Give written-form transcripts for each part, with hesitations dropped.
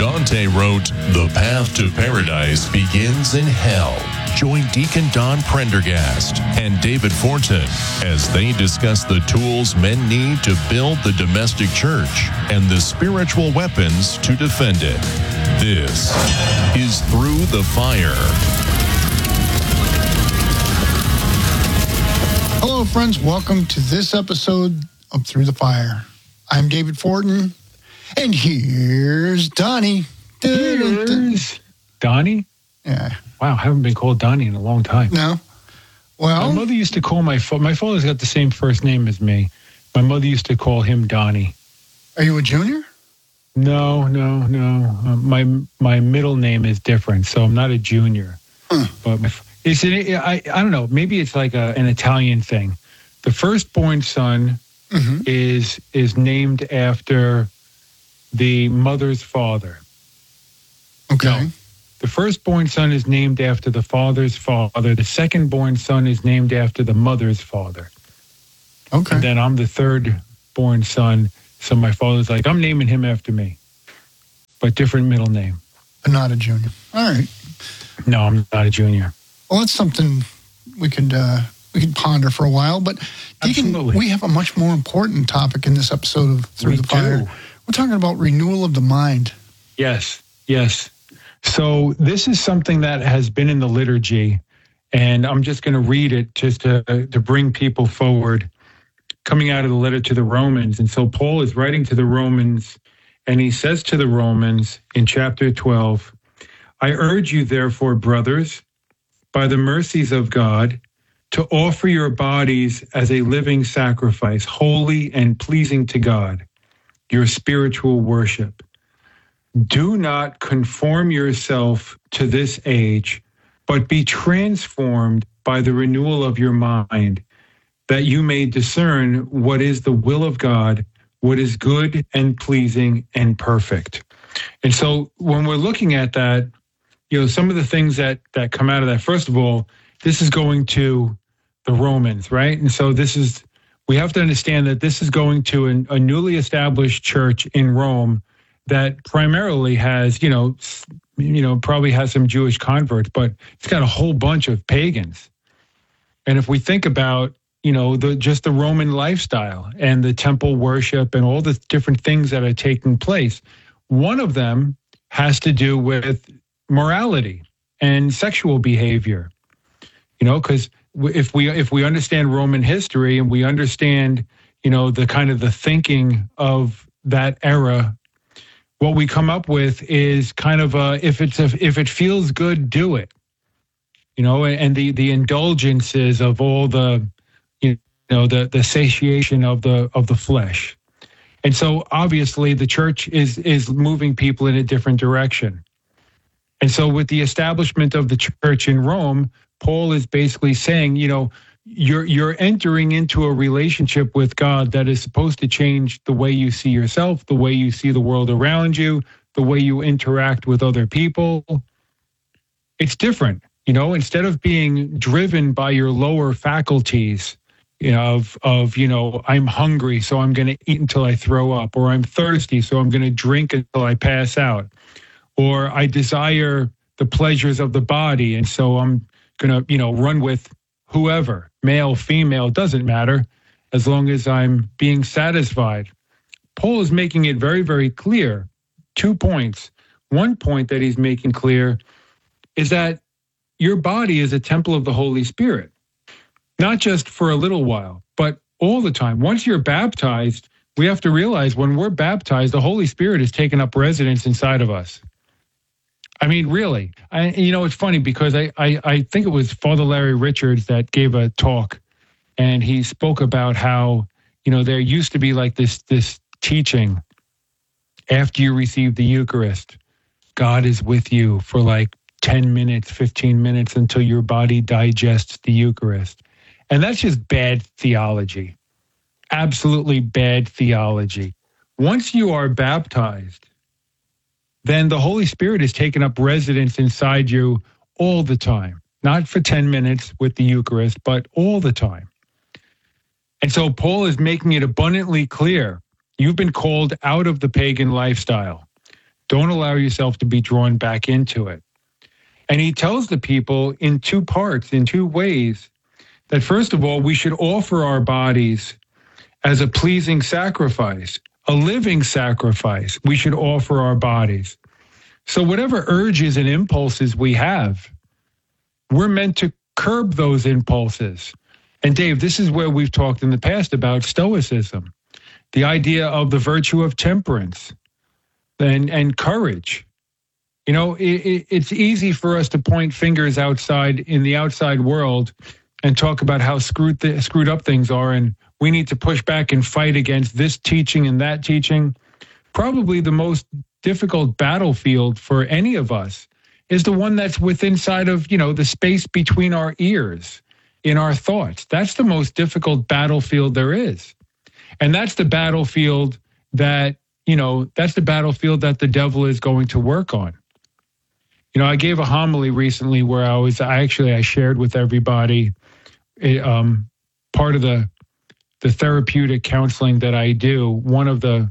Dante wrote, "The path to paradise begins in hell." Join Deacon Don Prendergast and David Fortin as they discuss the tools men need to build the domestic church and the spiritual weapons to defend it. This is Through the Fire. Hello, friends. Welcome to this episode of Through the Fire. I'm David Fortin, and here's Donnie. Here's Donnie? Yeah. Wow, I haven't been called Donnie in a long time. No? Well, my mother used to call my father's got the same first name as me. My mother used to call him Donnie. Are you a junior? No. My middle name is different, so I'm not a junior. But I don't know. Maybe it's like an Italian thing. The firstborn son is named after the mother's father. Okay. No. The firstborn son is named after the father's father. The secondborn son is named after the mother's father. Okay. And then I'm the thirdborn son. So my father's like, I'm naming him after me, but different middle name. But not a junior. All right. No, I'm not a junior. Well, that's something we could ponder for a while. But Deacon, Absolutely. we have a much more important topic in this episode of Through the Fire. do. We're talking about renewal of the mind. Yes. So this is something that has been in the liturgy, and I'm just going to read it just to bring people forward, coming out of the letter to the Romans. And so Paul is writing to the Romans, and he says to the Romans in chapter 12, I urge you, therefore, brothers, by the mercies of God, to offer your bodies as a living sacrifice, holy and pleasing to God, your spiritual worship. Do not conform yourself to this age, but be transformed by the renewal of your mind, that you may discern what is the will of God, what is good and pleasing and perfect. And so when we're looking at that, some of the things that come out of that, first of all, this is going to the Romans, right? And so we have to understand that this is going to a newly established church in Rome that primarily has, probably has some Jewish converts, but it's got a whole bunch of pagans. And if we think about, just the Roman lifestyle and the temple worship and all the different things that are taking place, one of them has to do with morality and sexual behavior. Because if we understand Roman history and we understand, the kind of the thinking of that era, what we come up with is kind of if it feels good, do it, and the indulgences of all the satiation of the flesh. And so obviously the church is moving people in a different direction. And so with the establishment of the church in Rome, Paul is basically saying, you're entering into a relationship with God that is supposed to change the way you see yourself, the way you see the world around you, the way you interact with other people. It's different, instead of being driven by your lower faculties, I'm hungry, so I'm going to eat until I throw up, or I'm thirsty, so I'm going to drink until I pass out, or I desire the pleasures of the body, and so I'm going to, run with whoever, male, female, doesn't matter, as long as I'm being satisfied. Paul is making it very, very clear. 2 points. One point that he's making clear is that your body is a temple of the Holy Spirit, not just for a little while, but all the time. Once you're baptized, we have to realize when we're baptized, the Holy Spirit has taken up residence inside of us. I mean, really. It's funny because I think it was Father Larry Richards that gave a talk, and he spoke about how, there used to be like this teaching after you receive the Eucharist, God is with you for like 10 minutes, 15 minutes until your body digests the Eucharist. And that's just bad theology. Absolutely bad theology. Once you are baptized, then the Holy Spirit has taken up residence inside you all the time. Not for 10 minutes with the Eucharist, but all the time. And so Paul is making it abundantly clear. You've been called out of the pagan lifestyle. Don't allow yourself to be drawn back into it. And he tells the people in two parts, in two ways, that first of all, we should offer our bodies as a pleasing sacrifice, a living sacrifice. We should offer our bodies. So whatever urges and impulses we have, we're meant to curb those impulses. And Dave, this is where we've talked in the past about Stoicism, the idea of the virtue of temperance and courage. You know, it's easy for us to point fingers outside in the outside world and talk about how screwed up things are, and we need to push back and fight against this teaching and that teaching. Probably the most difficult battlefield for any of us is the one that's inside of, the space between our ears, in our thoughts. That's the most difficult battlefield there is. And that's the battlefield that, the devil is going to work on. I gave a homily recently where I shared with everybody part of the therapeutic counseling that I do. One of the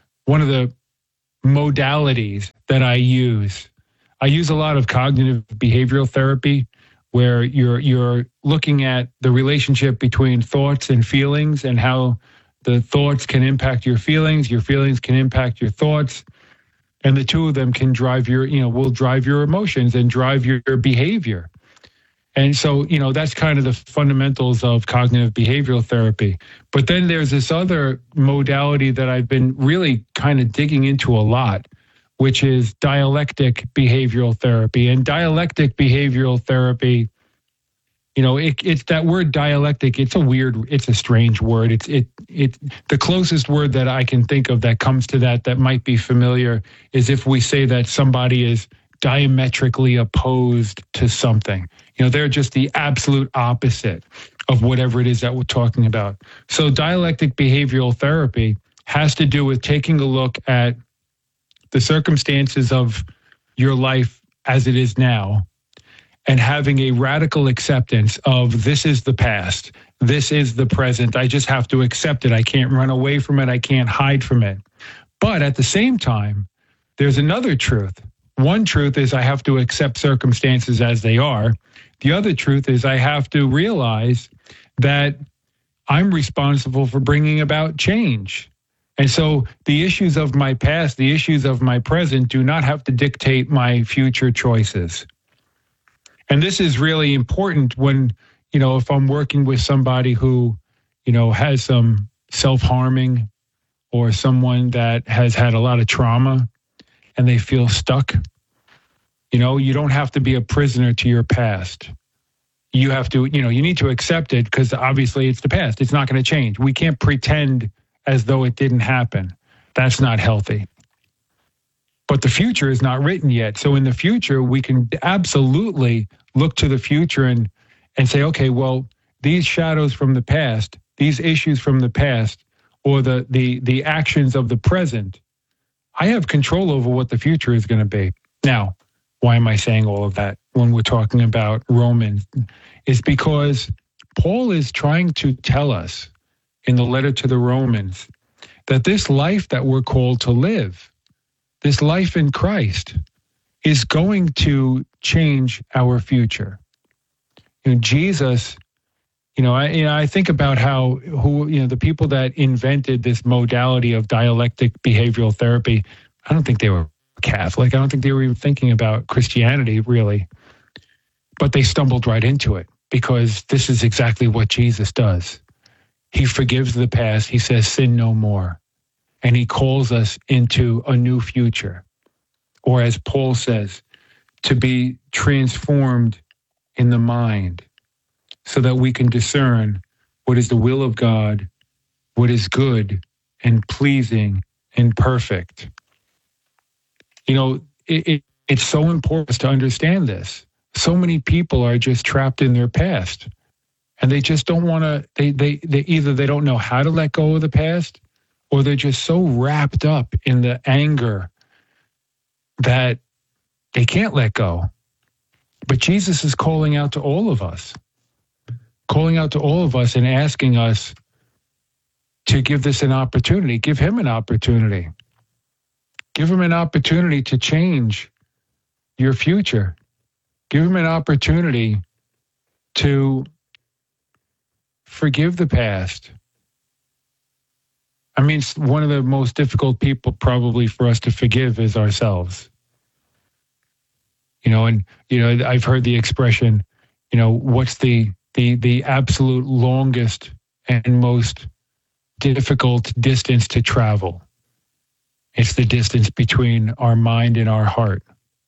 modalities that I use a lot of cognitive behavioral therapy, where you're looking at the relationship between thoughts and feelings and how the thoughts can impact your feelings can impact your thoughts. And the two of them can drive will drive your emotions and drive your behavior. And so, that's kind of the fundamentals of cognitive behavioral therapy. But then there's this other modality that I've been really kind of digging into a lot, which is dialectic behavioral therapy. And dialectic behavioral therapy, it's that word dialectic. It's a strange word. It's the closest word that I can think of that comes to that might be familiar is if we say that somebody is diametrically opposed to something. They're just the absolute opposite of whatever it is that we're talking about. So dialectic behavioral therapy has to do with taking a look at the circumstances of your life as it is now, and having a radical acceptance of this is the past, this is the present. I just have to accept it. I can't run away from it. I can't hide from it. But at the same time, there's another truth. One truth is I have to accept circumstances as they are. The other truth is I have to realize that I'm responsible for bringing about change. And so the issues of my past, the issues of my present do not have to dictate my future choices. And this is really important when, if I'm working with somebody who, has some self-harming or someone that has had a lot of trauma and they feel stuck. You don't have to be a prisoner to your past. You have to, you need to accept it because obviously it's the past. It's not going to change. We can't pretend as though it didn't happen. That's not healthy. But the future is not written yet. So in the future, we can absolutely look to the future and say, okay, well, these shadows from the past, these issues from the past, or the actions of the present, I have control over what the future is going to be. Now, why am I saying all of that when we're talking about Romans? It's because Paul is trying to tell us in the letter to the Romans that this life that we're called to live, this life in Christ, is going to change our future. Jesus, I think about the people that invented this modality of dialectic behavioral therapy, I don't think they were Catholic. I don't think they were even thinking about Christianity, really. But they stumbled right into it because this is exactly what Jesus does. He forgives the past. He says, sin no more. And he calls us into a new future. Or as Paul says, to be transformed in the mind so that we can discern what is the will of God, what is good and pleasing and perfect. It's so important to understand this. So many people are just trapped in their past, and they just don't want to, they either they don't know how to let go of the past, or they're just so wrapped up in the anger that they can't let go. But Jesus is calling out to all of us and asking us to give this an opportunity, give him an opportunity. Give them an opportunity to change your future. Give them an opportunity to forgive the past. I mean, one of the most difficult people probably for us to forgive is ourselves. I've heard the expression, what's the absolute longest and most difficult distance to travel? It's the distance between our mind and our heart.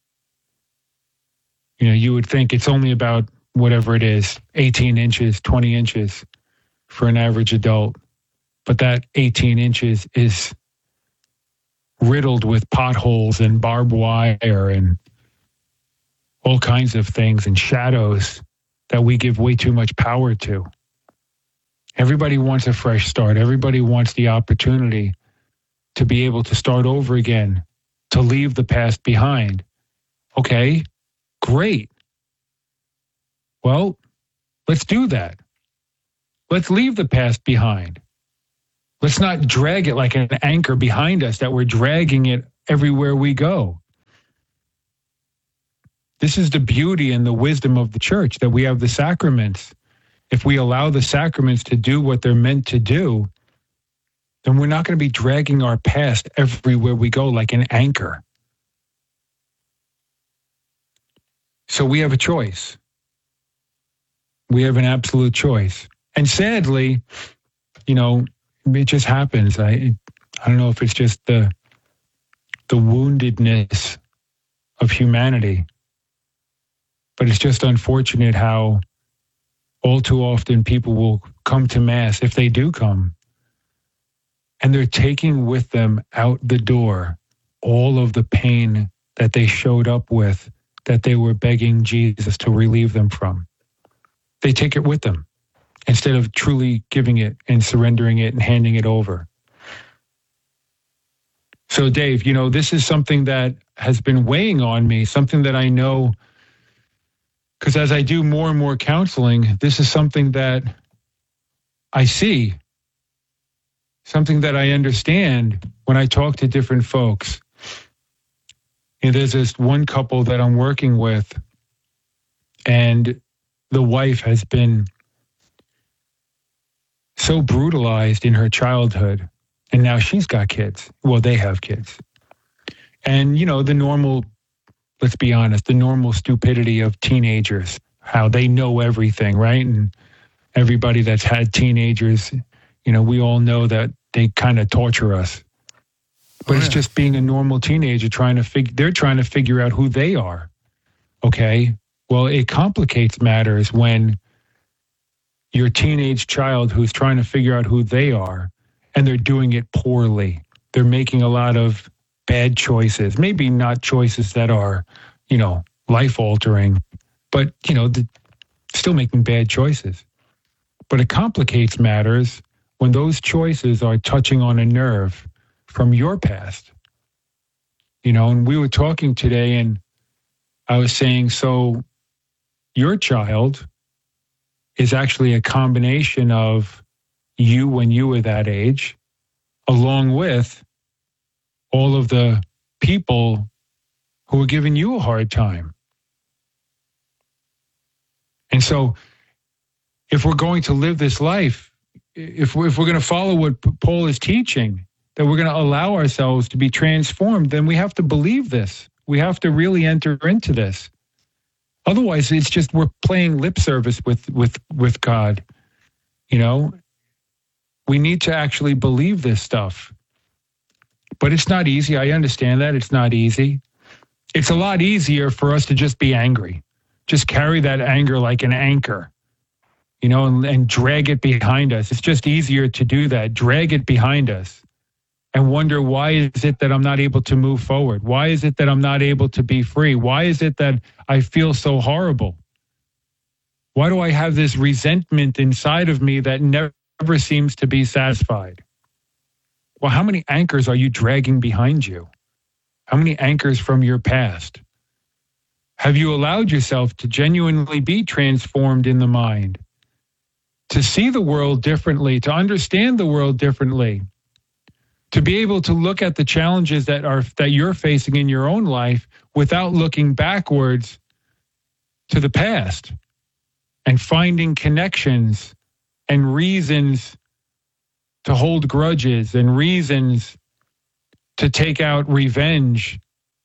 You would think it's only about whatever it is, 18 inches, 20 inches for an average adult. But that 18 inches is riddled with potholes and barbed wire and all kinds of things and shadows that we give way too much power to. Everybody wants a fresh start. Everybody wants the opportunity to be able to start over again, to leave the past behind. Okay, great. Well, let's do that. Let's leave the past behind. Let's not drag it like an anchor behind us, that we're dragging it everywhere we go. This is the beauty and the wisdom of the church, that we have the sacraments. If we allow the sacraments to do what they're meant to do, then we're not going to be dragging our past everywhere we go like an anchor. So we have a choice. We have an absolute choice. And sadly, it just happens. I don't know if it's just the woundedness of humanity, but it's just unfortunate how all too often people will come to Mass, if they do come, and they're taking with them out the door all of the pain that they showed up with, that they were begging Jesus to relieve them from. They take it with them instead of truly giving it and surrendering it and handing it over. So, Dave, this is something that has been weighing on me, something that I know, because as I do more and more counseling, this is something that I see, something that I understand when I talk to different folks. There's this one couple that I'm working with, and the wife has been so brutalized in her childhood, and now she's got kids. Well, they have kids. And, the normal, let's be honest, the normal stupidity of teenagers, how they know everything, right? And everybody that's had teenagers, we all know that they kind of torture us. But it's just being a normal teenager they're trying to figure out who they are. Okay? Well, it complicates matters when your teenage child who's trying to figure out who they are, and they're doing it poorly. They're making a lot of bad choices, maybe not choices that are, life-altering, but, still making bad choices. But it complicates matters when those choices are touching on a nerve from your past. And we were talking today, and I was saying, so your child is actually a combination of you when you were that age, along with all of the people who are giving you a hard time. And so if we're going to live this life, if we're going to follow what Paul is teaching, that we're going to allow ourselves to be transformed, then we have to believe this. We have to really enter into this. Otherwise, it's just we're playing lip service with God. We need to actually believe this stuff. But it's not easy. I understand that. It's not easy. It's a lot easier for us to just be angry. Just carry that anger like an anchor, and drag it behind us. It's just easier to do that. Drag it behind us and wonder, why is it that I'm not able to move forward? Why is it that I'm not able to be free? Why is it that I feel so horrible? Why do I have this resentment inside of me that never seems to be satisfied? Well, how many anchors are you dragging behind you? How many anchors from your past? Have you allowed yourself to genuinely be transformed in the mind, to see the world differently, to understand the world differently, to be able to look at the challenges that you're facing in your own life without looking backwards to the past and finding connections and reasons to hold grudges and reasons to take out revenge.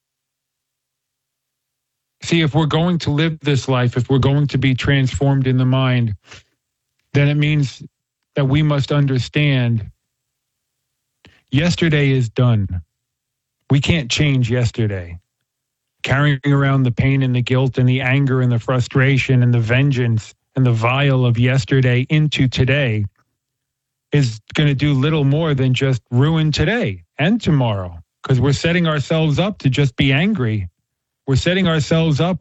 See, if we're going to live this life, if we're going to be transformed in the mind, then it means that we must understand yesterday is done. We can't change yesterday. Carrying around the pain and the guilt and the anger and the frustration and the vengeance and the vile of yesterday into today is going to do little more than just ruin today and tomorrow, because we're setting ourselves up to just be angry. We're setting ourselves up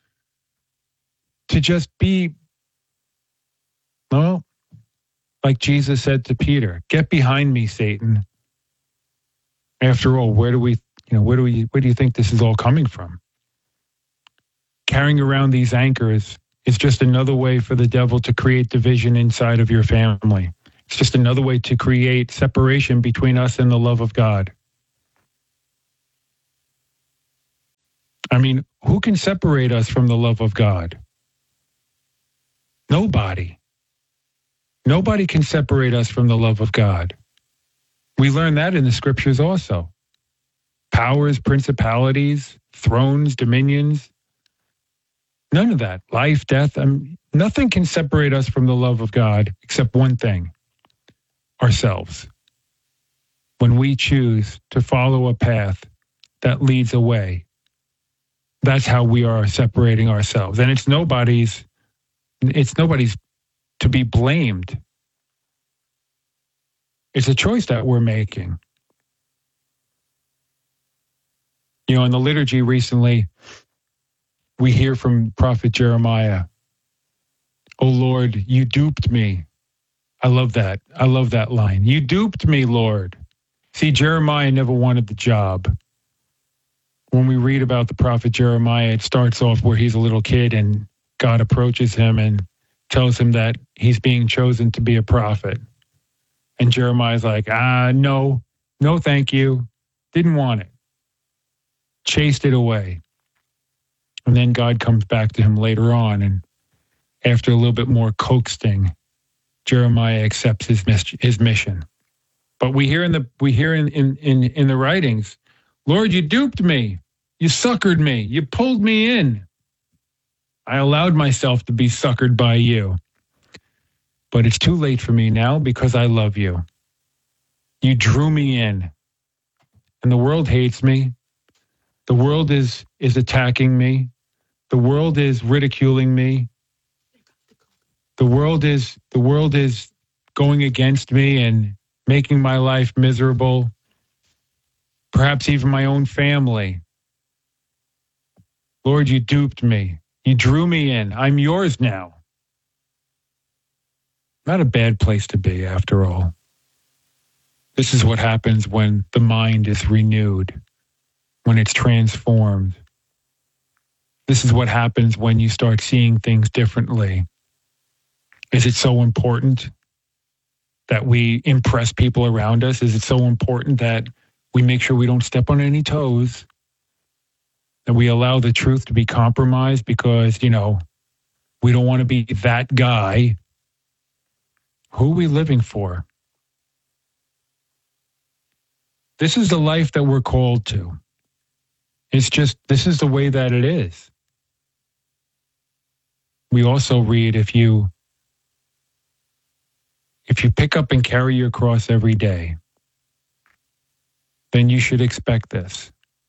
to just be, well, like Jesus said to Peter, "Get behind me, Satan." After all, where do you think this is all coming from? Carrying around these anchors is just another way for the devil to create division inside of your family. It's just another way to create separation between us and the love of God. I mean, who can separate us from the love of God? Nobody. Nobody can separate us from the love of God. We learn that in the scriptures also. Powers, principalities, thrones, dominions. None of that. Life, death. Nothing can separate us from the love of God except one thing: ourselves. When we choose to follow a path that leads away, that's how we are separating ourselves. And it's nobody's to be blamed. It's a choice that we're making. You know, in the liturgy recently, we hear from Prophet Jeremiah, "Oh Lord, you duped me." I love that. I love that line. "You duped me, Lord." See, Jeremiah never wanted the job. When we read about the prophet Jeremiah, it starts off where he's a little kid and God approaches him and tells him that he's being chosen to be a prophet. And Jeremiah's like, no, thank you. Didn't want it. Chased it away. And then God comes back to him later on, and after a little bit more coaxing, Jeremiah accepts his mission. But we hear in the writings, "Lord, you duped me. You suckered me. You pulled me in. I allowed myself to be suckered by you. But it's too late for me now because I love you. You drew me in. And the world hates me. The world is attacking me. The world is ridiculing me. The world is going against me and making my life miserable. Perhaps even my own family. Lord, you duped me. You drew me in. I'm yours now." Not a bad place to be, after all. This is what happens when the mind is renewed, when it's transformed. This is what happens when you start seeing things differently. Is it so important that we impress people around us? Is it so important that we make sure we don't step on any toes? That we allow the truth to be compromised because, we don't want to be that guy? Who are we living for? This is the life that we're called to. This is the way that it is. We also read, if you pick up and carry your cross every day, then you should expect this.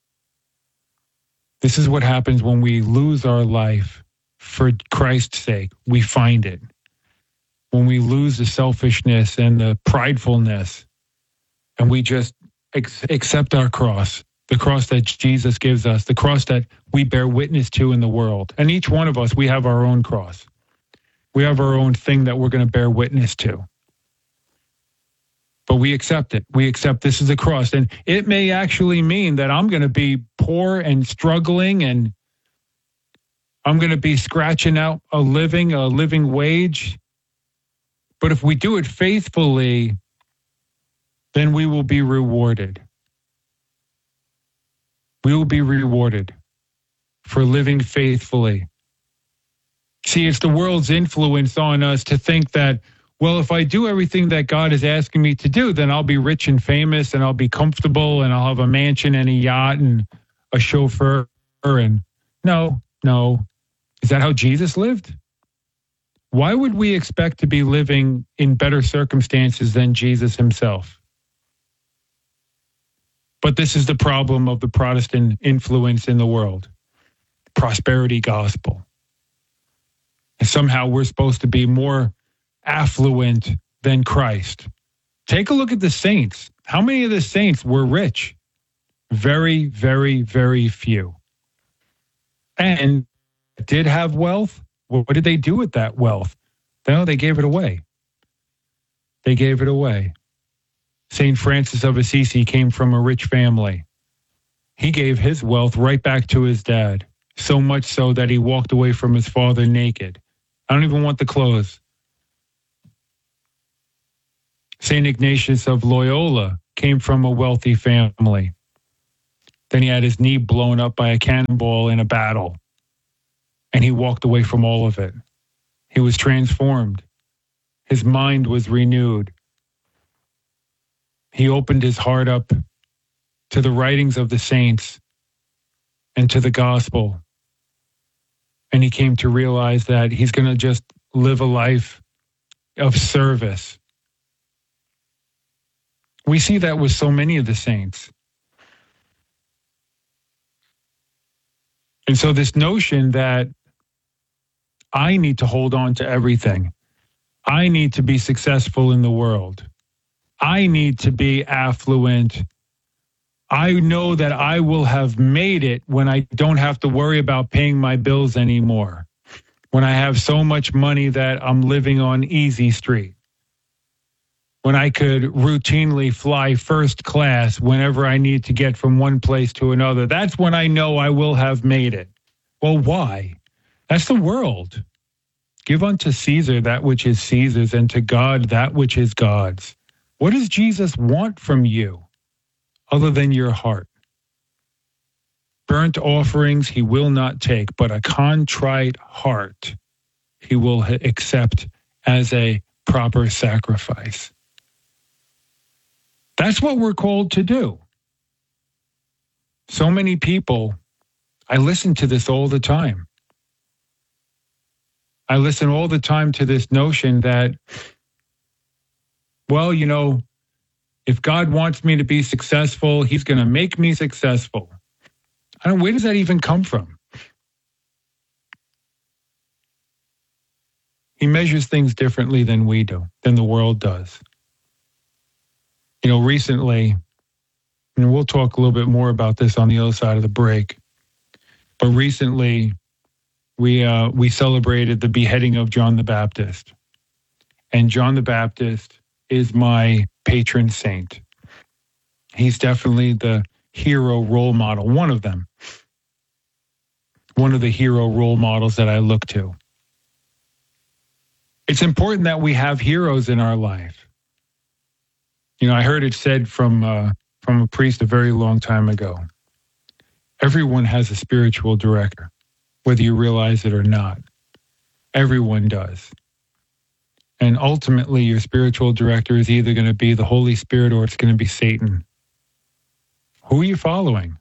This is what happens when we lose our life for Christ's sake. We find it. When we lose the selfishness and the pridefulness, and we just accept our cross, the cross that Jesus gives us, the cross that we bear witness to in the world. And each one of us, we have our own cross. We have our own thing that we're going to bear witness to. But we accept it. We accept this is a cross. And it may actually mean that I'm going to be poor and struggling, and I'm going to be scratching out a living wage. But if we do it faithfully, then we will be rewarded. We will be rewarded for living faithfully. See, it's the world's influence on us to think that, well, if I do everything that God is asking me to do, then I'll be rich and famous and I'll be comfortable and I'll have a mansion and a yacht and a chauffeur. And no. Is that how Jesus lived? Why would we expect to be living in better circumstances than Jesus himself? But this is the problem of the Protestant influence in the world. Prosperity gospel. And somehow we're supposed to be more affluent than Christ. Take a look at the saints. How many of the saints were rich? Very, very, very few. And did have wealth. What did they do with that wealth? No, they gave it away. They gave it away. St. Francis of Assisi came from a rich family. He gave his wealth right back to his dad, so much so that he walked away from his father naked. I don't even want the clothes. St. Ignatius of Loyola came from a wealthy family. Then he had his knee blown up by a cannonball in a battle, and he walked away from all of it. He was transformed. His mind was renewed. He opened his heart up to the writings of the saints and to the gospel. And he came to realize that he's going to just live a life of service. We see that with so many of the saints. And so this notion that I need to hold on to everything, I need to be successful in the world, I need to be affluent, I know that I will have made it when I don't have to worry about paying my bills anymore, when I have so much money that I'm living on easy street, when I could routinely fly first class whenever I need to get from one place to another. That's when I know I will have made it. Well, why? That's the world. Give unto Caesar that which is Caesar's, and to God that which is God's. What does Jesus want from you other than your heart? Burnt offerings he will not take, but a contrite heart he will accept as a proper sacrifice. That's what we're called to do. So many people, I listen to this all the time. I listen all the time to this notion that, well, you know, if God wants me to be successful, he's going to make me successful. I don't know, where does that even come from? He measures things differently than we do, than the world does. You know, recently, and we'll talk a little bit more about this on the other side of the break, but recently we celebrated the beheading of John the Baptist. And John the Baptist is my patron saint. He's definitely the hero role model, one of them. One of the hero role models that I look to. It's important that we have heroes in our life. You know, I heard it said from a priest a very long time ago. Everyone has a spiritual director, whether you realize it or not. Everyone does. And ultimately, your spiritual director is either going to be the Holy Spirit or it's going to be Satan. Who are you following?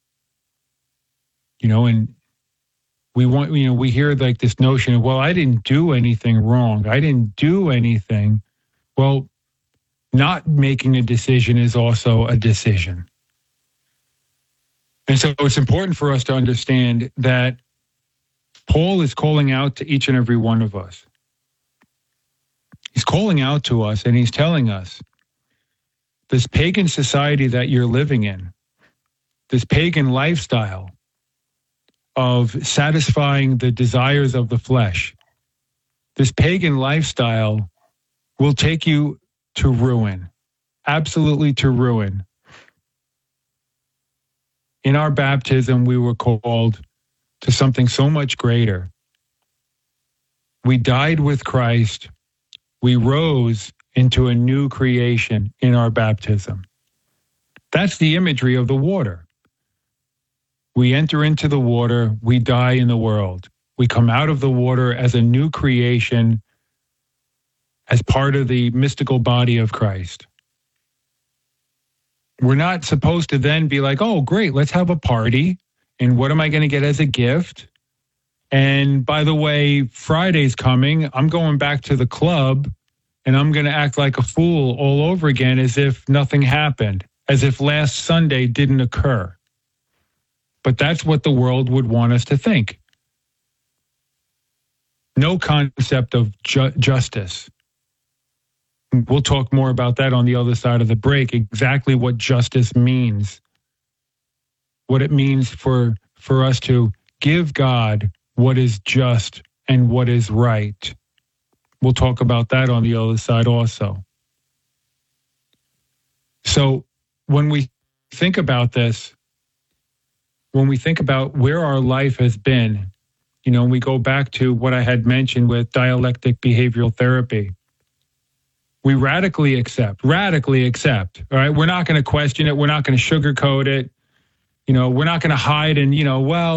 You know, and we hear like this notion of, well, I didn't do anything wrong. I didn't do anything. Well, not making a decision is also a decision. And so it's important for us to understand that Paul is calling out to each and every one of us. He's calling out to us and he's telling us, this pagan society that you're living in, this pagan lifestyle of satisfying the desires of the flesh, this pagan lifestyle will take you to ruin, absolutely to ruin. In our baptism, we were called to something so much greater. We died with Christ. We rose into a new creation in our baptism. That's the imagery of the water. We enter into the water, we die in the world. We come out of the water as a new creation, as part of the mystical body of Christ. We're not supposed to then be like, oh, great, let's have a party. And what am I going to get as a gift? And by the way, Friday's coming. I'm going back to the club and I'm going to act like a fool all over again as if nothing happened, as if last Sunday didn't occur. But that's what the world would want us to think. No concept of justice. We'll talk more about that on the other side of the break, exactly what justice means. What it means for us to give God what is just and what is right. We'll talk about that on the other side also. So when we think about this, when we think about where our life has been, you know, we go back to what I had mentioned with dialectic behavioral therapy. We radically accept, all right? We're not going to question it. We're not going to sugarcoat it. You know, we're not going to hide and, well,